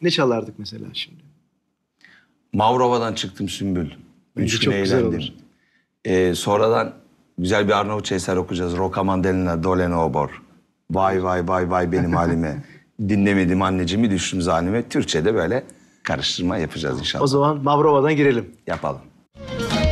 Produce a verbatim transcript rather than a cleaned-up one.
Ne çalardık mesela şimdi? Mavrova'dan çıktım Sümbül. Bence Üç gün çok güzel eğlendim. olur. Ee, sonradan güzel bir Arnavutça eser okuyacağız. Roka Mandalina, Dole Nobor. Vay vay vay vay benim halime. Dinlemedim anneciğimi düştüm zalime. Türkçe'de böyle karıştırma yapacağız inşallah. O zaman Mavrova'dan girelim. Yapalım.